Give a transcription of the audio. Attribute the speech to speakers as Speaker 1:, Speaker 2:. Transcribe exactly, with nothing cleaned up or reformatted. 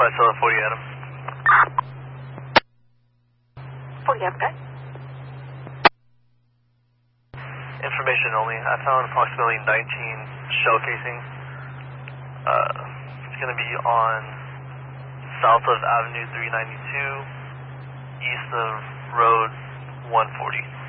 Speaker 1: Flight Solo forty Adam.
Speaker 2: forty Adam.
Speaker 1: Information only. I found approximately nineteen shell casings. Uh, it's going to be on south of Avenue three ninety-two, east of Road one forty.